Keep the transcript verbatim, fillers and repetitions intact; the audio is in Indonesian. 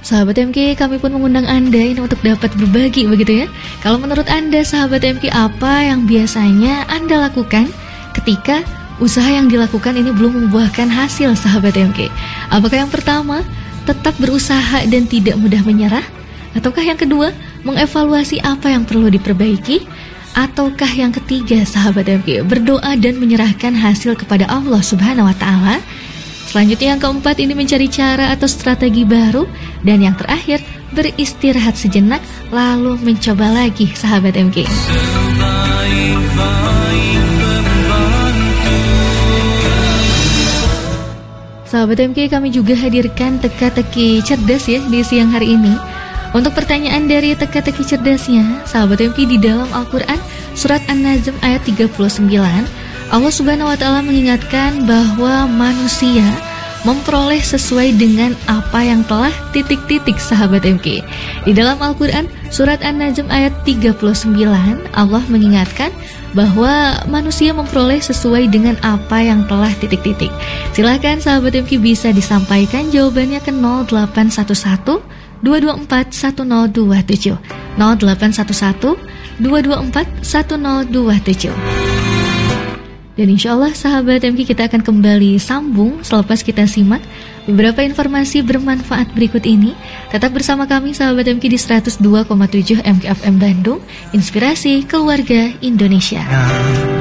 Sahabat M K, kami pun mengundang Anda ini untuk dapat berbagi begitu ya. Kalau menurut Anda, sahabat M K, apa yang biasanya Anda lakukan ketika usaha yang dilakukan ini belum membuahkan hasil, sahabat M K? Apakah yang pertama, tetap berusaha dan tidak mudah menyerah? Ataukah yang kedua, mengevaluasi apa yang perlu diperbaiki? Ataukah yang ketiga, sahabat M K, berdoa dan menyerahkan hasil kepada Allah Subhanahu wa Ta'ala? Selanjutnya yang keempat ini mencari cara atau strategi baru. Dan yang terakhir, beristirahat sejenak lalu mencoba lagi, sahabat M K. Sahabat M K, kami juga hadirkan teka-teki cerdas ya di siang hari ini. Untuk pertanyaan dari teka-teki cerdasnya, sahabat M K, di dalam Al-Quran surat An-Najm ayat tiga puluh sembilan, Allah Subhanahu wa Ta'ala mengingatkan bahwa manusia memperoleh sesuai dengan apa yang telah titik-titik, sahabat M K. Di dalam Al-Quran surat An-Najm ayat tiga puluh sembilan, Allah mengingatkan bahwa manusia memperoleh sesuai dengan apa yang telah titik-titik. Silahkan sahabat M K bisa disampaikan jawabannya ke nol delapan satu satu dua dua empat satu nol dua tujuh nol delapan satu satu dua dua empat satu nol dua tujuh. Dan insya Allah sahabat M K, kita akan kembali sambung selepas kita simak beberapa informasi bermanfaat berikut ini. Tetap bersama kami sahabat M K di seratus dua koma tujuh M K F M Bandung, Inspirasi Keluarga Indonesia.